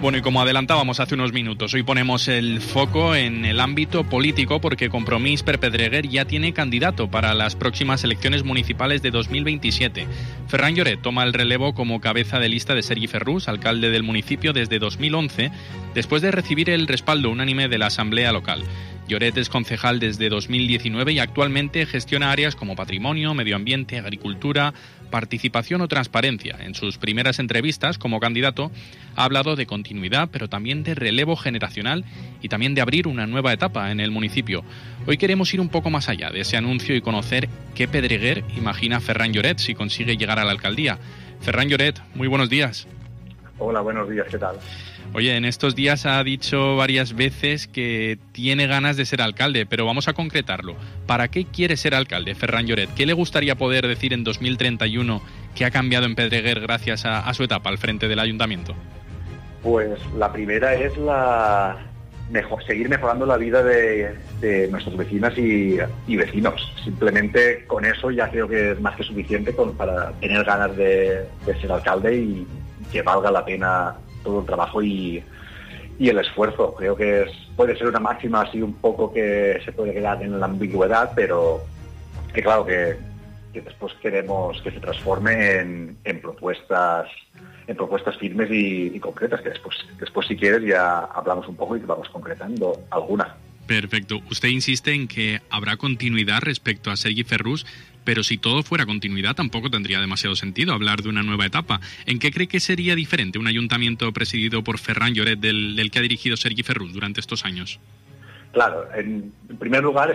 Bueno, y como adelantábamos hace unos minutos, hoy ponemos el foco en el ámbito político porque Compromís per Pedreguer ya tiene candidato para las próximas elecciones municipales de 2027. Ferran Lloret toma el relevo como cabeza de lista de Sergi Ferrús, alcalde del municipio desde 2011, después de recibir el respaldo unánime de la asamblea local. Lloret es concejal desde 2019 y actualmente gestiona áreas como patrimonio, medio ambiente, agricultura, participación o transparencia. En sus primeras entrevistas como candidato ha hablado de continuidad, pero también de relevo generacional y también de abrir una nueva etapa en el municipio. Hoy queremos ir un poco más allá de ese anuncio y conocer qué Pedreguer imagina Ferran Lloret si consigue llegar a la alcaldía. Ferran Lloret, muy buenos días. Hola, buenos días, ¿qué tal? Oye, en estos días ha dicho varias veces que tiene ganas de ser alcalde, pero vamos a concretarlo. ¿Para qué quiere ser alcalde Ferran Lloret? ¿Qué le gustaría poder decir en 2031 que ha cambiado en Pedreguer gracias a su etapa al frente del ayuntamiento? Pues la primera es seguir mejorando la vida de nuestras vecinas y vecinos. Simplemente con eso ya creo que es más que suficiente para tener ganas de ser alcalde y que valga la pena todo el trabajo y el esfuerzo. Creo que puede ser una máxima así un poco que se puede quedar en la ambigüedad, pero que claro que después queremos que se transforme en propuestas firmes y concretas, que después si quieres ya hablamos un poco y vamos concretando alguna. Perfecto. Usted insiste en que habrá continuidad respecto a Sergi Ferrús, pero si todo fuera continuidad tampoco tendría demasiado sentido hablar de una nueva etapa. ¿En qué cree que sería diferente un ayuntamiento presidido por Ferran Lloret del que ha dirigido Sergi Ferrús durante estos años? Claro, en primer lugar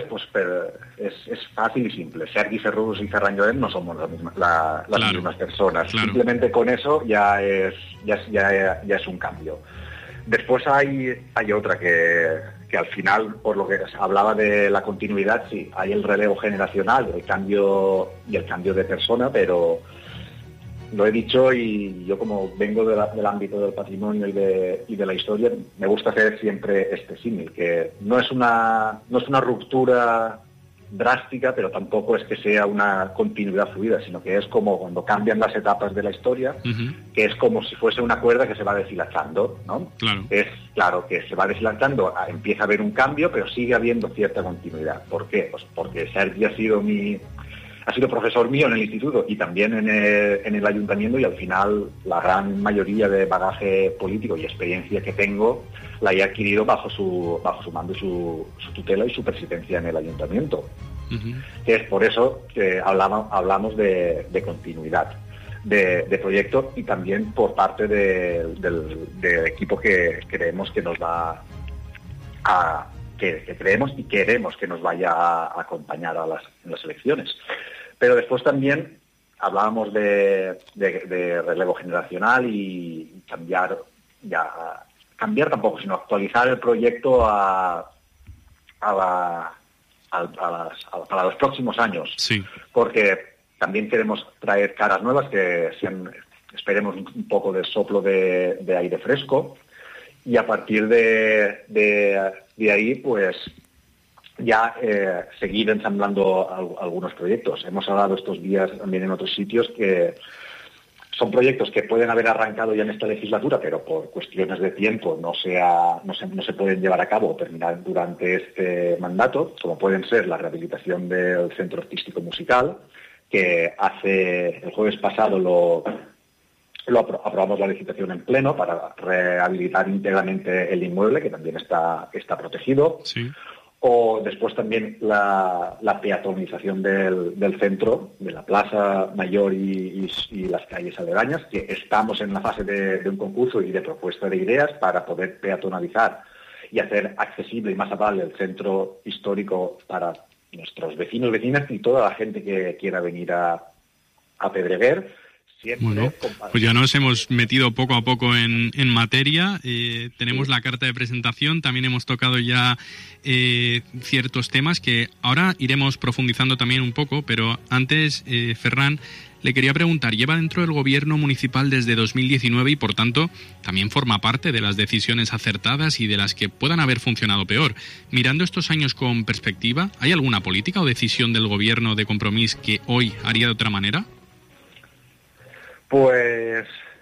es fácil y simple. Sergi Ferrús y Ferran Lloret no somos las mismas personas. Claro. Simplemente con eso ya es un cambio. Después hay otra que al final, por lo que hablaba de la continuidad, sí, hay el relevo generacional, el cambio de persona, pero lo he dicho y yo como vengo del ámbito del patrimonio y de la historia, me gusta hacer siempre este símil, que no es una ruptura drástica, pero tampoco es que sea una continuidad fluida, sino que es como cuando cambian las etapas de la historia, que es como si fuese una cuerda que se va deshilachando, ¿no? Claro. Es claro que se va deshilachando, empieza a haber un cambio, pero sigue habiendo cierta continuidad. ¿Por qué? Pues porque Sergi ha sido profesor mío en el instituto y también en el ayuntamiento, y al final la gran mayoría de bagaje político y experiencia que tengo la he adquirido bajo su mando, su tutela y su presidencia en el ayuntamiento. Que es por eso que hablamos de continuidad de proyecto y también por parte del equipo que creemos que nos va que creemos y queremos que nos vaya a acompañar en las elecciones. Pero después también hablábamos de relevo generacional y cambiar tampoco, sino actualizar el proyecto para los próximos años. Sí. Porque también queremos traer caras nuevas que sean, esperemos, un poco de soplo de aire fresco, y a partir de ahí, pues ya seguir ensamblando algunos proyectos. Hemos hablado estos días también en otros sitios que son proyectos que pueden haber arrancado ya en esta legislatura, pero por cuestiones de tiempo no se pueden llevar a cabo o terminar durante este mandato, como pueden ser la rehabilitación del Centro Artístico Musical, que el jueves pasado aprobamos la licitación en pleno para rehabilitar íntegramente el inmueble, que también está protegido. Sí. O después también la peatonización del centro, de la Plaza Mayor y las calles aledañas, que estamos en la fase de un concurso y de propuesta de ideas para poder peatonalizar y hacer accesible y más amable el centro histórico para nuestros vecinos, vecinas y toda la gente que quiera venir a Pedreguer. Bueno, pues ya nos hemos metido poco a poco en materia. Tenemos la carta de presentación, también hemos tocado ya ciertos temas que ahora iremos profundizando también un poco, pero antes, Ferran, le quería preguntar, lleva dentro del gobierno municipal desde 2019 y por tanto también forma parte de las decisiones acertadas y de las que puedan haber funcionado peor. Mirando estos años con perspectiva, ¿hay alguna política o decisión del gobierno de Compromís que hoy haría de otra manera? Pues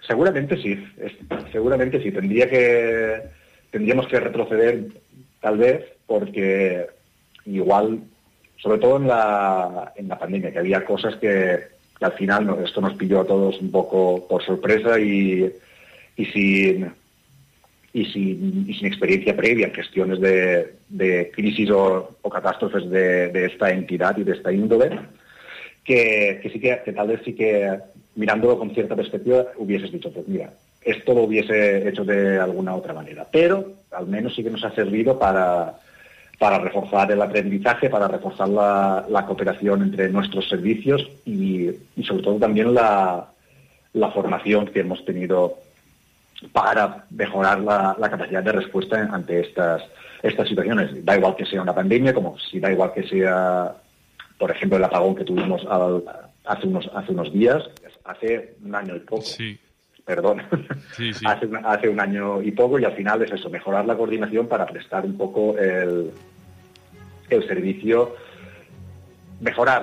Seguramente sí, seguramente sí. Tendríamos que retroceder tal vez, porque igual, sobre todo en la pandemia, que había cosas que al final esto nos pilló a todos un poco por sorpresa y sin experiencia previa en gestiones de crisis o catástrofes de esta entidad y de esta índole, que tal vez sí que mirándolo con cierta perspectiva hubieses dicho, pues mira, esto lo hubiese hecho de alguna otra manera, pero al menos sí que nos ha servido para reforzar el aprendizaje, para reforzar la cooperación entre nuestros servicios y sobre todo también la formación que hemos tenido para mejorar la capacidad de respuesta ante estas situaciones. Da igual que sea una pandemia, como si da igual que sea, por ejemplo, el apagón que tuvimos hace unos días, hace un año y poco. Sí. Perdón, sí. hace un año y poco, y al final es eso, mejorar la coordinación para prestar un poco el servicio, mejorar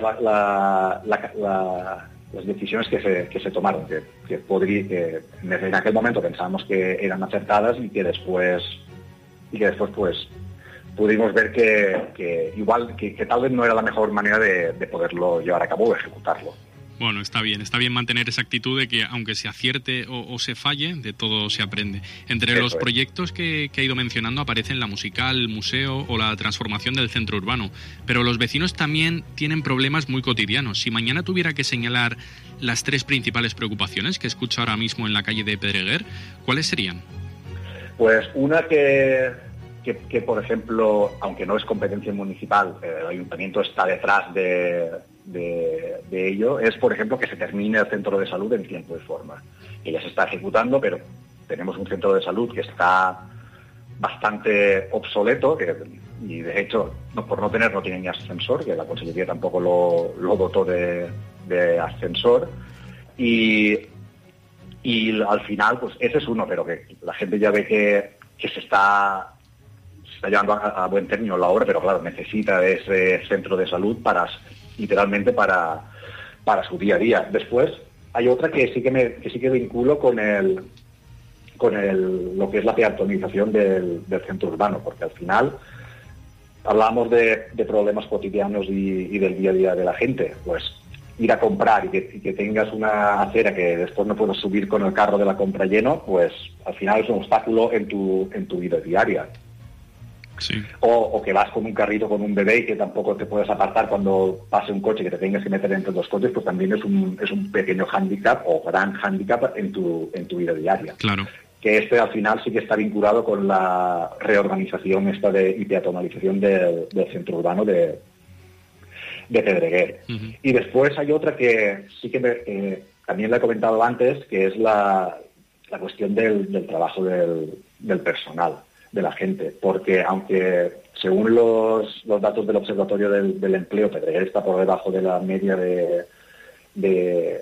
las decisiones que se tomaron, que en aquel momento pensábamos que eran acertadas y que después pues pudimos ver que igual que tal vez no era la mejor manera de poderlo llevar a cabo o ejecutarlo. Bueno, está bien mantener esa actitud de que aunque se acierte o se falle, de todo se aprende. Entre los proyectos que ha ido mencionando aparecen la musical, el museo o la transformación del centro urbano. Pero los vecinos también tienen problemas muy cotidianos. Si mañana tuviera que señalar las 3 principales preocupaciones que escucho ahora mismo en la calle de Pedreguer, ¿cuáles serían? Pues una que por ejemplo, aunque no es competencia municipal, el ayuntamiento está detrás de ello, es por ejemplo que se termine el centro de salud en tiempo y forma. Que ya se está ejecutando, pero tenemos un centro de salud que está bastante obsoleto, y de hecho por no tiene ni ascensor, que la Consellería tampoco lo dotó de ascensor, y al final pues ese es uno, pero que la gente ya ve que se está llevando a buen término la obra, pero claro, necesita de ese centro de salud literalmente para su día a día. Después hay otra que sí que vinculo con lo que es la peatonización del centro urbano, porque al final hablamos de problemas cotidianos y del día a día de la gente. Pues ir a comprar y que tengas una acera que después no puedes subir con el carro de la compra lleno, pues al final es un obstáculo en tu vida diaria. Sí. O que vas con un carrito con un bebé y que tampoco te puedes apartar cuando pase un coche, que te tengas que meter entre dos coches, pues también es un pequeño hándicap o gran hándicap en tu vida diaria. Claro. Que al final sí que está vinculado con la reorganización y peatonalización del centro urbano de Pedreguer. Uh-huh. Y después hay otra que sí que también la he comentado antes, que es la cuestión del trabajo del personal, de la gente, porque aunque según los datos del Observatorio del Empleo, Pedreguer está por debajo de la media de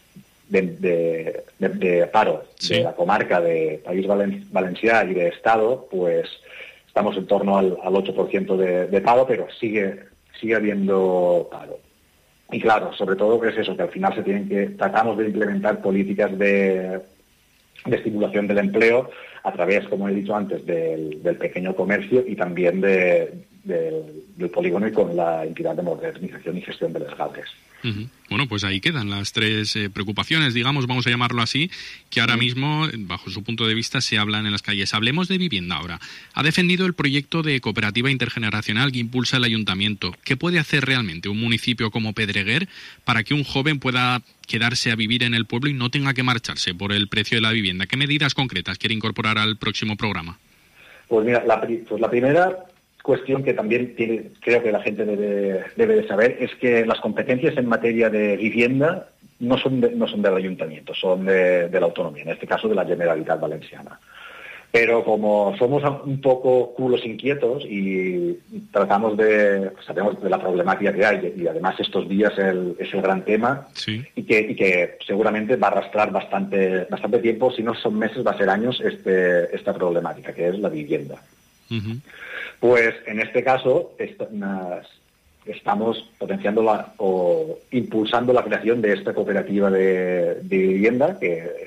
paro, sí, de la comarca de País Valencià y de Estado, pues estamos en torno al 8% de paro, pero sigue habiendo paro. Y claro, sobre todo que es eso, que al final tratamos de implementar políticas de estimulación del empleo a través, como he dicho antes, del pequeño comercio y también del polígono y con la entidad de modernización y gestión de los GALES. Uh-huh. Bueno, pues ahí quedan las 3 preocupaciones, digamos, vamos a llamarlo así, que ahora mismo, bajo su punto de vista, se hablan en las calles. Hablemos de vivienda ahora. Ha defendido el proyecto de cooperativa intergeneracional que impulsa el ayuntamiento. ¿Qué puede hacer realmente un municipio como Pedreguer para que un joven pueda quedarse a vivir en el pueblo y no tenga que marcharse por el precio de la vivienda? ¿Qué medidas concretas quiere incorporar al próximo programa? Pues mira, la primera cuestión que también creo que la gente debe de saber es que las competencias en materia de vivienda no son del ayuntamiento, son de la autonomía, en este caso de la Generalitat Valenciana. Pero como somos un poco culos inquietos y sabemos de la problemática que hay, y además estos días es el gran tema, sí, y que seguramente va a arrastrar bastante tiempo, si no son meses, va a ser años esta problemática, que es la vivienda. Uh-huh. Pues en este caso estamos potenciando o impulsando la creación de esta cooperativa de vivienda, que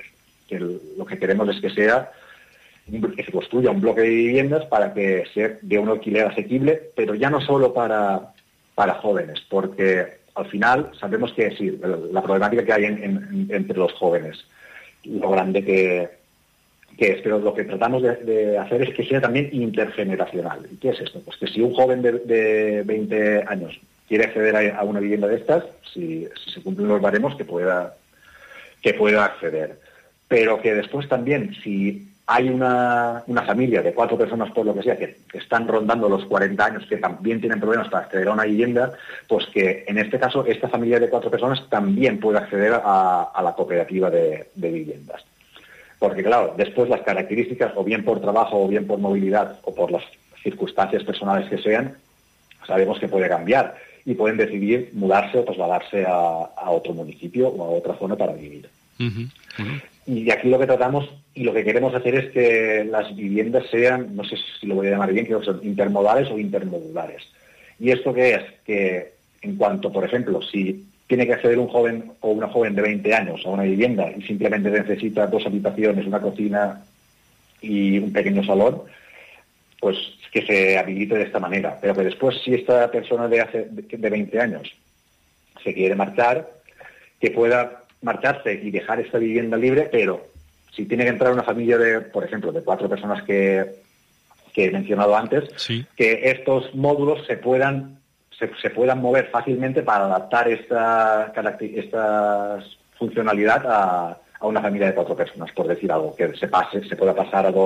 lo que queremos es que se construya un bloque de viviendas para que sea de un alquiler asequible, pero ya no solo para jóvenes, porque al final sabemos que sí, la problemática que hay entre los jóvenes, lo grande que es, pero lo que tratamos de hacer es que sea también intergeneracional. ¿Y qué es esto? Pues que si un joven de 20 años quiere acceder a una vivienda de estas, si se cumplen los baremos, que pueda acceder. Pero que después también, si hay una familia de 4 personas, por lo que sea, que están rondando los 40 años, que también tienen problemas para acceder a una vivienda, pues que en este caso esta familia de 4 personas también puede acceder a la cooperativa de viviendas. Porque claro, después las características, o bien por trabajo, o bien por movilidad, o por las circunstancias personales que sean, sabemos que puede cambiar y pueden decidir mudarse o trasladarse a otro municipio o a otra zona para vivir. Y aquí lo que tratamos y lo que queremos hacer es que las viviendas sean, no sé si lo voy a llamar bien, creo que son intermodales o intermodulares. ¿Y esto qué es? Que en cuanto, por ejemplo, si tiene que acceder un joven o una joven de 20 años a una vivienda y simplemente necesita 2 habitaciones, una cocina y un pequeño salón, pues que se habilite de esta manera. Pero que después, si esta persona de 20 años se quiere marchar, que pueda marcharse y dejar esta vivienda libre, pero si tiene que entrar una familia de, por ejemplo, de 4 personas que he mencionado antes, sí, que estos módulos se puedan mover fácilmente para adaptar esta funcionalidad a una familia de 4 personas, por decir algo, que se pueda pasar de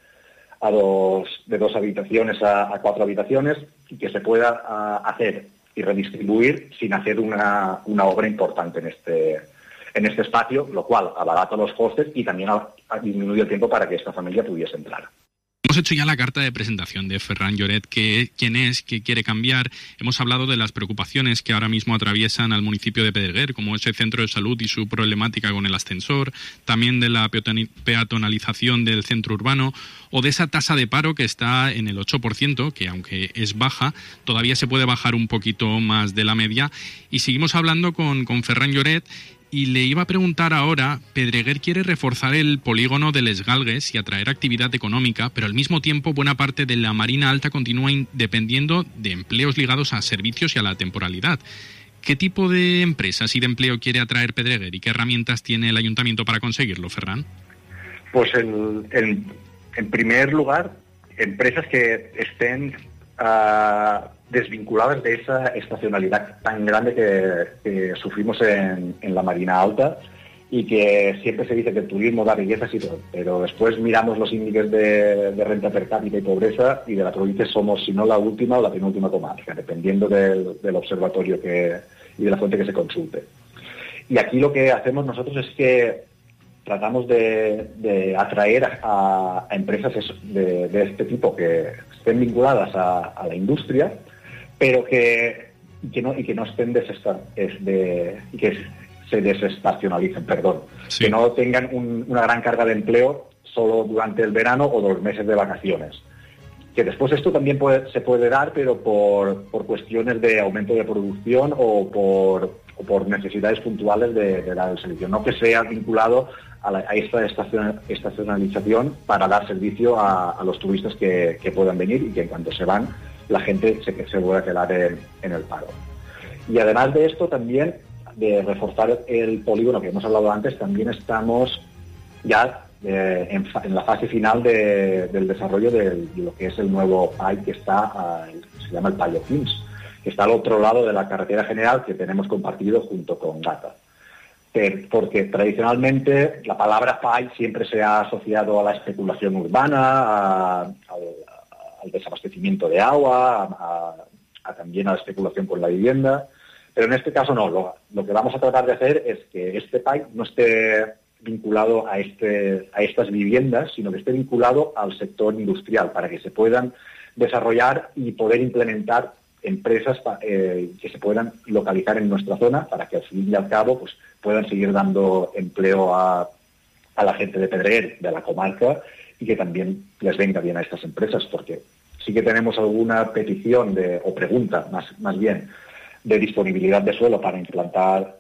2 habitaciones a 4 habitaciones y que se pueda hacer y redistribuir sin hacer una obra importante en este espacio, lo cual abarata los costes y también disminuye el tiempo para que esta familia pudiese entrar. Hemos hecho ya la carta de presentación de Ferran Lloret, quién es, qué quiere cambiar. Hemos hablado de las preocupaciones que ahora mismo atraviesan al municipio de Pedreguer, como ese centro de salud y su problemática con el ascensor, también de la peatonalización del centro urbano o de esa tasa de paro que está en el 8%, que aunque es baja, todavía se puede bajar un poquito más de la media. Y seguimos hablando con Ferran Lloret. Y le iba a preguntar ahora, Pedreguer quiere reforzar el polígono de Les Galgues y atraer actividad económica, pero al mismo tiempo buena parte de la Marina Alta continúa dependiendo de empleos ligados a servicios y a la temporalidad. ¿Qué tipo de empresas y de empleo quiere atraer Pedreguer y qué herramientas tiene el ayuntamiento para conseguirlo, Ferran? Pues en primer lugar, empresas que estén desvinculadas de esa estacionalidad tan grande que sufrimos en la Marina Alta y que siempre se dice que el turismo da bellezas y todo, pero después miramos los índices de renta per cápita y pobreza y de la provincia somos, si no la última o la penúltima comarca, dependiendo del observatorio y de la fuente que se consulte. Y aquí lo que hacemos nosotros es que tratamos de atraer a empresas de este tipo que estén vinculadas a la industria, pero que no estén que se desestacionalicen, perdón, sí, que no tengan una gran carga de empleo solo durante el verano o los meses de vacaciones. Que después esto también se puede dar, pero por cuestiones de aumento de producción o por necesidades puntuales de dar el servicio, no que sea vinculado a esta estacionalización para dar servicio a los turistas que puedan venir y que en cuanto se van la gente se vuelve a quedar en el paro. Y además de esto también, de reforzar el polígono que hemos hablado antes, también estamos ya en la fase final del desarrollo de lo que es el nuevo PAI que se llama el PAI O'Higgins, que está al otro lado de la carretera general que tenemos compartido junto con Gata. Porque tradicionalmente la palabra PAI siempre se ha asociado a la especulación urbana, al desabastecimiento de agua, también a la especulación con la vivienda, pero en este caso no. Lo que vamos a tratar de hacer es que este PAI no esté vinculado a estas viviendas, sino que esté vinculado al sector industrial, para que se puedan desarrollar y poder implementar empresas que se puedan localizar en nuestra zona, para que al fin y al cabo pues puedan seguir dando empleo a la gente de Pedreguer, de la comarca, y que también les venga bien a estas empresas, porque sí que tenemos alguna petición o pregunta, más bien, de disponibilidad de suelo para implantar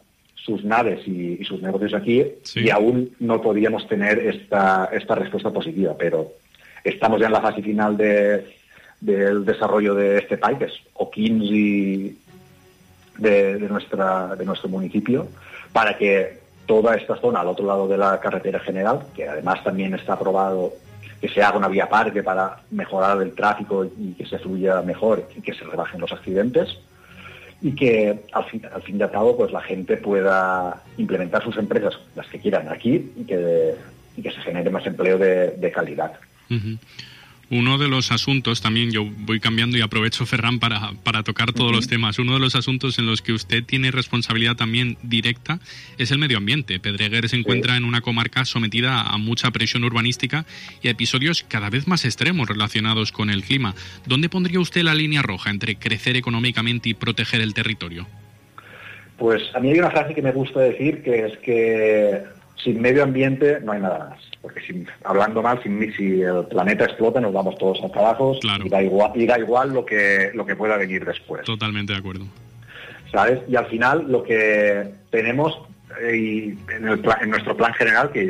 sus naves y sus negocios aquí, y aún no podíamos tener esta respuesta positiva, pero estamos ya en la fase final del desarrollo de este país, que es O15 de nuestro municipio, para que toda esta zona al otro lado de la carretera general, que además también está aprobado que se haga una vía parque para mejorar el tráfico y que se fluya mejor y que se rebajen los accidentes, y que al fin y al cabo pues la gente pueda implementar sus empresas, las que quieran, aquí, y que se genere más empleo de calidad. Uh-huh. Uno de los asuntos, también yo voy cambiando y aprovecho, Ferran, para tocar todos los temas. Uno de los asuntos en los que usted tiene responsabilidad también directa es el medio ambiente. Pedreguer se encuentra en una comarca sometida a mucha presión urbanística y a episodios cada vez más extremos relacionados con el clima. ¿Dónde pondría usted la línea roja entre crecer económicamente y proteger el territorio? Pues a mí hay una frase que me gusta decir, que es que sin medio ambiente no hay nada más. Porque hablando mal, si el planeta explota, nos vamos todos a trabajos, claro, y da igual lo que pueda venir después. Totalmente de acuerdo. ¿Sabes? Y al final lo que tenemos en nuestro plan general, que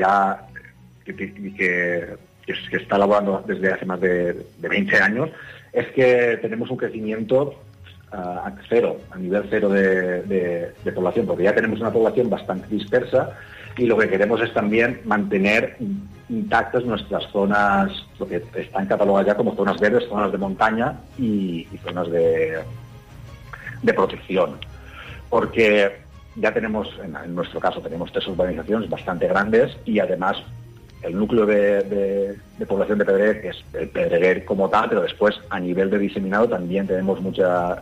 está elaborando desde hace más de 20 años, es que tenemos un crecimiento a nivel cero de población, porque ya tenemos una población bastante dispersa. Y lo que queremos es también mantener intactas nuestras zonas, lo que están catalogadas ya como zonas verdes, zonas de montaña y zonas de protección. Porque ya tenemos, en nuestro caso, tenemos 3 urbanizaciones bastante grandes y además el núcleo de población de Pedreguer, que es el Pedreguer como tal, pero después a nivel de diseminado también tenemos mucha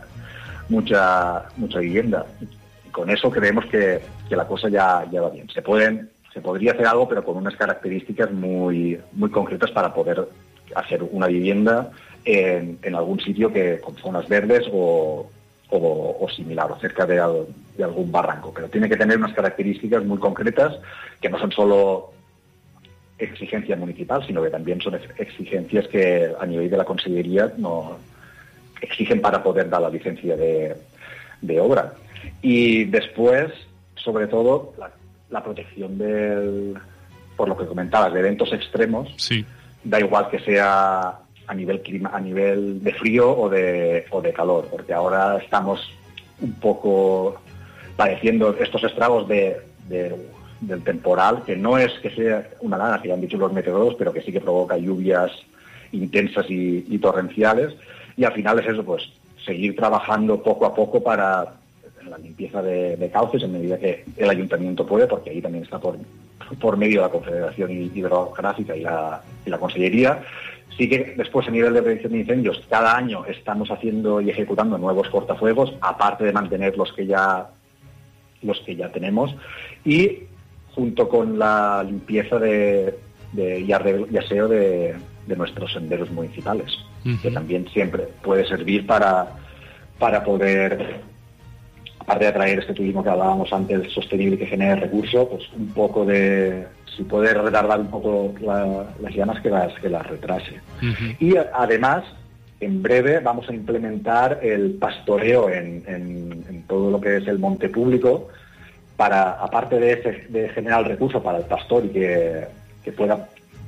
vivienda. Con eso creemos que la cosa ya va bien. Se podría hacer algo, pero con unas características muy, muy concretas para poder hacer una vivienda en algún sitio con zonas verdes o similar, o cerca de algún barranco. Pero tiene que tener unas características muy concretas que no son solo exigencia municipal, sino que también son exigencias que a nivel de la Consellería no exigen para poder dar la licencia de obra. Y después, sobre todo, la protección por lo que comentabas, de eventos extremos. Sí. Da igual que sea a nivel de frío o de calor, porque ahora estamos un poco padeciendo estos estragos del temporal, que no es que sea una lana, que ya han dicho los meteorólogos, pero que sí que provoca lluvias intensas y torrenciales. Y al final es eso, pues seguir trabajando poco a poco para la limpieza de cauces en medida que el ayuntamiento puede, porque ahí también está por medio de la Confederación Hidrográfica y la Consellería. Sí que después, a nivel de prevención de incendios, cada año estamos haciendo y ejecutando nuevos cortafuegos, aparte de mantener los que ya tenemos, y junto con la limpieza y aseo de nuestros senderos municipales, que también siempre puede servir para poder, aparte de atraer este turismo que hablábamos antes, sostenible, que genere recursos, pues un poco si puede retardar un poco las llamas, que las retrase. Y además, en breve vamos a implementar el pastoreo en todo lo que es el monte público, para, aparte de generar recursos para el pastor y que pueda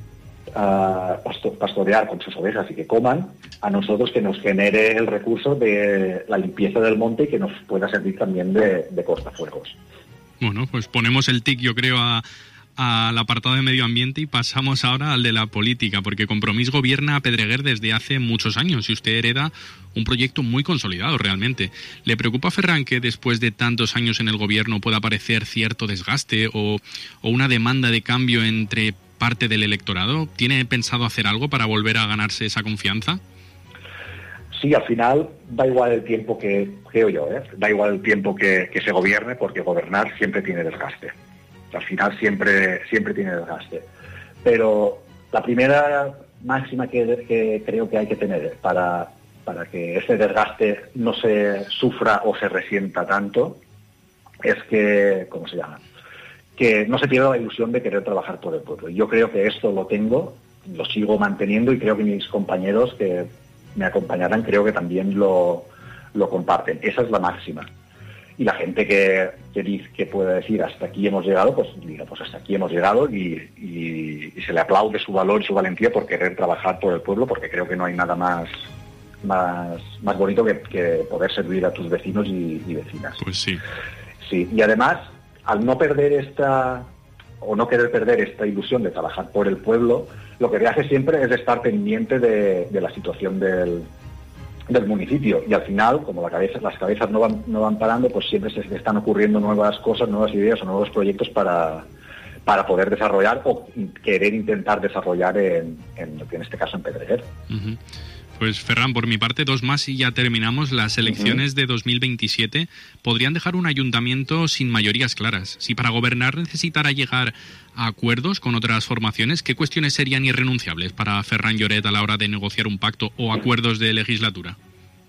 pastorear con sus ovejas y que coman, a nosotros que nos genere el recurso de la limpieza del monte y que nos pueda servir también de cortafuegos. Bueno, pues ponemos el tic, yo creo, al apartado de medio ambiente y pasamos ahora al de la política, porque Compromís gobierna a Pedreguer desde hace muchos años y usted hereda un proyecto muy consolidado realmente. ¿Le preocupa, Ferran, que después de tantos años en el gobierno pueda aparecer cierto desgaste o una demanda de cambio entre parte del electorado? ¿Tiene pensado hacer algo para volver a ganarse esa confianza? Sí, al final da igual el tiempo da igual el tiempo que se gobierne, porque gobernar siempre tiene desgaste. Al final siempre tiene desgaste. Pero la primera máxima que creo que hay que tener para que ese desgaste no se sufra o se resienta tanto es que, ¿cómo se llama?, que no se pierda la ilusión de querer trabajar por el pueblo. Yo creo que esto lo tengo, lo sigo manteniendo, y creo que mis compañeros que me acompañarán creo que también lo comparten. Esa es la máxima. y la gente que pueda decir hasta aquí hemos llegado, pues diga, pues hasta aquí hemos llegado y se le aplaude su valor y su valentía por querer trabajar por el pueblo, porque creo que no hay nada más bonito que poder servir a tus vecinos y vecinas. Pues sí. Sí, y además, al no querer perder esta ilusión de trabajar por el pueblo, lo que te hace siempre es estar pendiente de la situación del municipio, y al final, como las cabezas no van parando, pues siempre se están ocurriendo nuevas cosas, nuevas ideas o nuevos proyectos para poder desarrollar o querer intentar desarrollar en este caso en Pedreguer. Uh-huh. Pues Ferran, por mi parte, 2 más y ya terminamos. Las elecciones de 2027 podrían dejar un ayuntamiento sin mayorías claras. Si para gobernar necesitara llegar a acuerdos con otras formaciones, ¿qué cuestiones serían irrenunciables para Ferran Lloret a la hora de negociar un pacto o acuerdos de legislatura?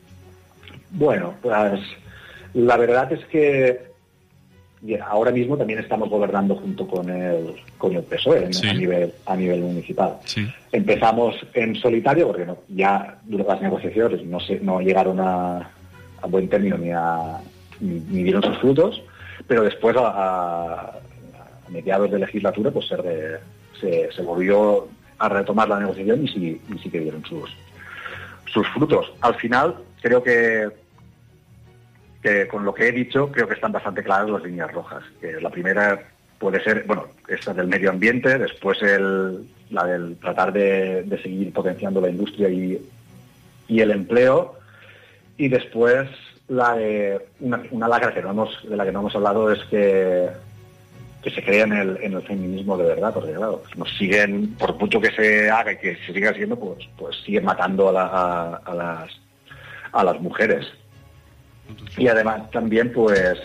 Bueno, pues la verdad es que ahora mismo también estamos gobernando junto con el PSOE sí. a nivel municipal. Sí. Empezamos en solitario porque ya durante las negociaciones no llegaron a buen término ni dieron sus frutos, pero después a mediados de legislatura pues se volvió a retomar la negociación y sí que dieron sus frutos. Al final creo que con lo que he dicho, creo que están bastante claras las líneas rojas. Que la primera puede ser, esta del medio ambiente, después la del tratar de seguir potenciando la industria y el empleo, y después la de una lacra de la que no hemos hablado es que se crea en el feminismo de verdad, porque claro, nos siguen, por mucho que se haga y que se siga haciendo, pues siguen matando a las mujeres. Y además también pues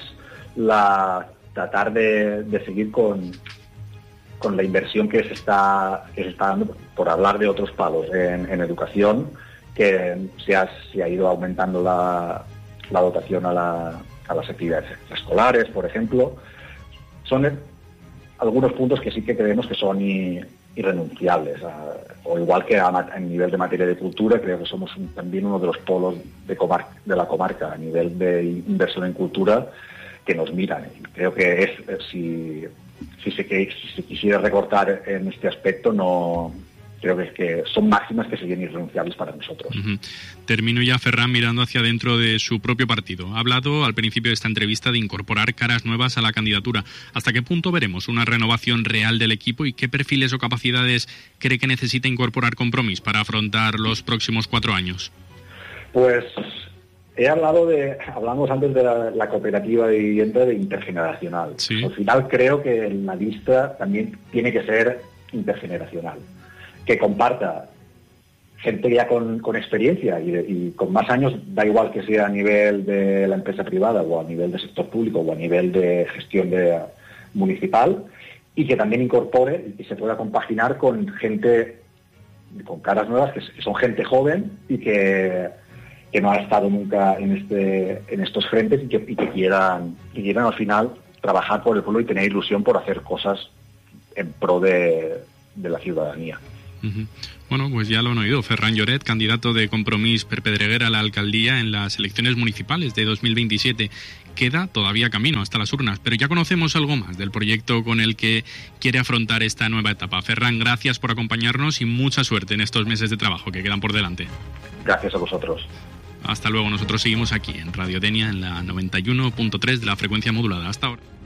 tratar de seguir con la inversión que se está dando, por hablar de otros palos en educación, que se ha ido aumentando la dotación a las actividades escolares, por ejemplo. Son algunos puntos que sí que creemos que son irrenunciables, o igual que a nivel de materia de cultura, creo que somos también uno de los polos de la comarca a nivel de inversión en cultura que nos miran. Y creo que si se quisiera recortar en este aspecto, no creo que son máximas que serían irrenunciables para nosotros. Uh-huh. Termino ya, Ferran, mirando hacia dentro de su propio partido. Ha hablado al principio de esta entrevista de incorporar caras nuevas a la candidatura. ¿Hasta qué punto veremos una renovación real del equipo y qué perfiles o capacidades cree que necesita incorporar Compromís para afrontar los próximos 4 años? Pues hablamos antes de la cooperativa de vivienda de intergeneracional. Sí. Al final creo que la lista también tiene que ser intergeneracional, que comparta gente ya con experiencia y con más años, da igual que sea a nivel de la empresa privada o a nivel del sector público o a nivel de gestión municipal, y que también incorpore y se pueda compaginar con gente, con caras nuevas, que son gente joven y que no ha estado nunca en estos frentes y que quieran al final trabajar por el pueblo y tener ilusión por hacer cosas en pro de la ciudadanía. Uh-huh. Bueno, pues ya lo han oído. Ferran Lloret, candidato de Compromís per Pedreguer a la alcaldía en las elecciones municipales de 2027. Queda todavía camino hasta las urnas, pero ya conocemos algo más del proyecto con el que quiere afrontar esta nueva etapa. Ferran, gracias por acompañarnos y mucha suerte en estos meses de trabajo que quedan por delante. Gracias a vosotros. Hasta luego. Nosotros seguimos aquí en Radio Denia en la 91.3 de la frecuencia modulada. Hasta ahora.